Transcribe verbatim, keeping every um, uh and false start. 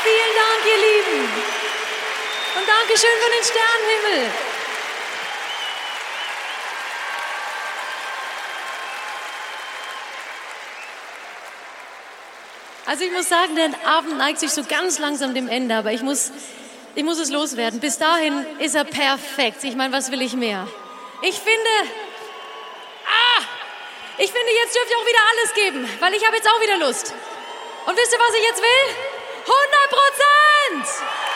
Vielen Dank, ihr Lieben. Und Dankeschön für den Sternenhimmel. Also ich muss sagen, der Abend neigt sich so ganz langsam dem Ende, aber ich muss, ich muss es loswerden. Bis dahin ist er perfekt. Ich meine, was will ich mehr? Ich finde, ah, ich finde, jetzt dürft ihr auch wieder alles geben, weil ich habe jetzt auch wieder Lust. Und wisst ihr, was ich jetzt will? hundert Prozent!